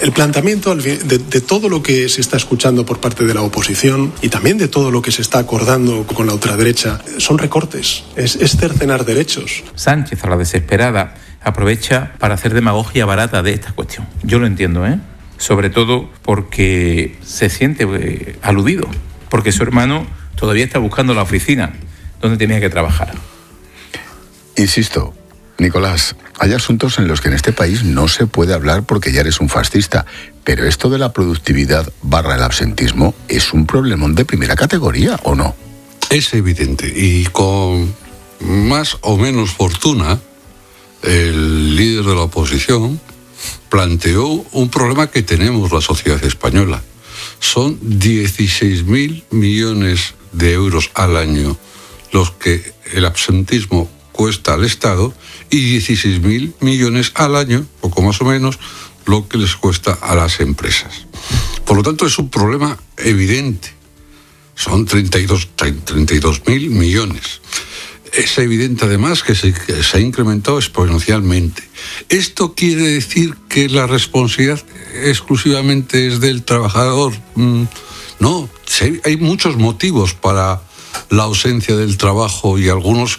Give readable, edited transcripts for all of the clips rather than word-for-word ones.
El planteamiento de todo lo que se está escuchando por parte de la oposición y también de todo lo que se está acordando con la ultraderecha son recortes, es cercenar derechos. Sánchez, a la desesperada, aprovecha para hacer demagogia barata de esta cuestión. Yo lo entiendo, sobre todo porque se siente aludido, porque su hermano todavía está buscando la oficina donde tenía que trabajar. Insisto, Nicolás, hay asuntos en los que en este país no se puede hablar porque ya eres un fascista, pero esto de la productividad / el absentismo es un problemón de primera categoría, ¿o no? Es evidente, y con más o menos fortuna, el líder de la oposición planteó un problema que tenemos la sociedad española. Son 16.000 millones de euros al año los que el absentismo cuesta al Estado y 16.000 millones al año, poco más o menos, lo que les cuesta a las empresas. Por lo tanto, es un problema evidente. Son 32.000 millones. Es evidente además que se ha incrementado exponencialmente. ¿Esto quiere decir que la responsabilidad exclusivamente es del trabajador? No, hay muchos motivos para la ausencia del trabajo y algunos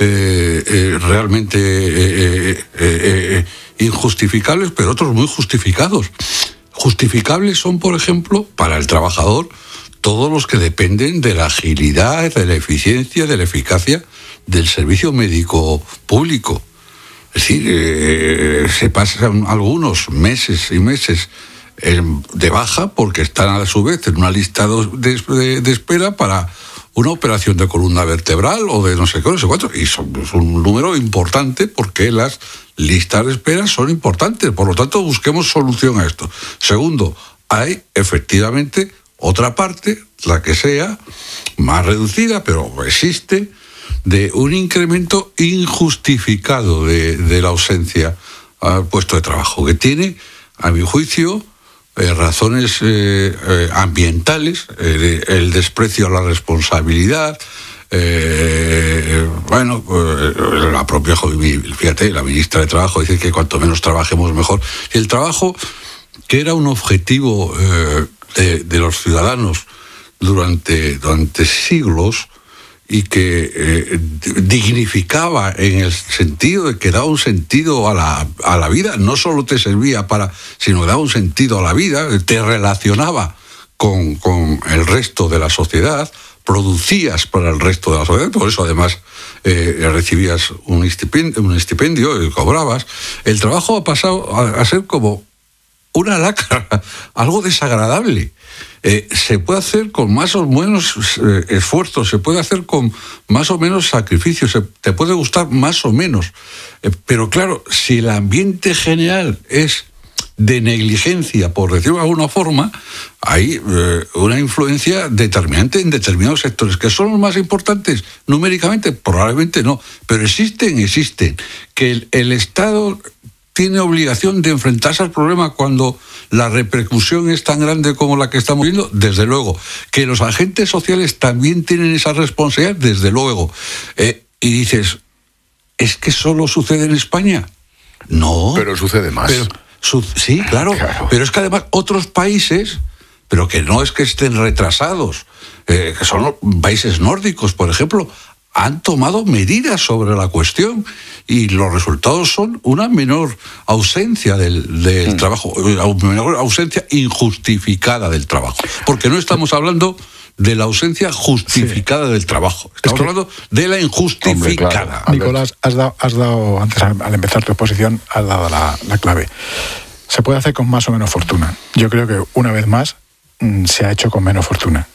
realmente injustificables, pero otros muy justificados. Justificables son, por ejemplo, para el trabajador, todos los que dependen de la agilidad, de la eficiencia, de la eficacia del servicio médico público. Es decir, se pasan algunos meses y meses de baja porque están a su vez en una lista de espera para una operación de columna vertebral o de no sé qué, no sé cuánto. Y es un número importante porque las listas de espera son importantes. Por lo tanto, busquemos solución a esto. Segundo, hay efectivamente otra parte, la que sea, más reducida, pero existe, de un incremento injustificado de la ausencia al puesto de trabajo, que tiene, a mi juicio, razones ambientales, el desprecio a la responsabilidad, la propia, fíjate, la ministra de Trabajo dice que cuanto menos trabajemos mejor. Y el trabajo, que era un objetivo de los ciudadanos durante siglos, y que dignificaba en el sentido de que daba un sentido a la vida, no solo te servía sino que daba un sentido a la vida, te relacionaba con el resto de la sociedad, producías para el resto de la sociedad, por eso además recibías un estipendio y cobrabas. El trabajo ha pasado a ser como una lacra, algo desagradable. Se puede hacer con más o menos esfuerzo, se puede hacer con más o menos sacrificio, te puede gustar más o menos. Pero claro, si el ambiente general es de negligencia, por decirlo de alguna forma, hay una influencia determinante en determinados sectores, que son los más importantes numéricamente, probablemente no, pero existen. Que el Estado tiene obligación de enfrentarse al problema cuando la repercusión es tan grande como la que estamos viendo, desde luego. Que los agentes sociales también tienen esa responsabilidad, desde luego. Y dices, ¿es que solo sucede en España? No. Pero sucede más. Sí, claro. Pero es que además otros países, pero que no es que estén retrasados, que son los países nórdicos, por ejemplo, han tomado medidas sobre la cuestión y los resultados son una menor ausencia del trabajo, una menor ausencia injustificada del trabajo. Porque no estamos hablando de la ausencia justificada del trabajo. Estamos hablando de la injustificada. Hombre, claro. Nicolás, has dado antes, al empezar tu exposición, has dado la clave. Se puede hacer con más o menos fortuna. Yo creo que una vez más se ha hecho con menos fortuna.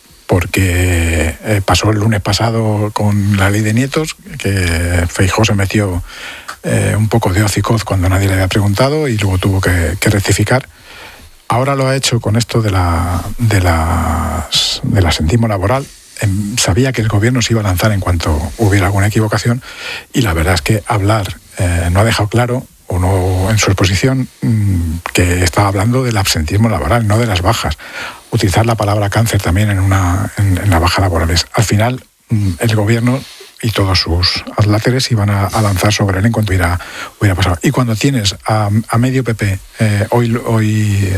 Porque pasó el lunes pasado con la ley de nietos, que Feijóo se metió un poco de hocicoz cuando nadie le había preguntado y luego tuvo que rectificar. Ahora lo ha hecho con esto del asentismo laboral. Sabía que el gobierno se iba a lanzar en cuanto hubiera alguna equivocación y la verdad es que hablar no ha dejado claro, o no en su exposición, que estaba hablando del absentismo laboral, no de las bajas. Utilizar la palabra cáncer también en la baja laborales. Al final, el gobierno y todos sus adláteres iban a lanzar sobre él en cuanto hubiera pasado. Y cuando tienes a medio PP hoy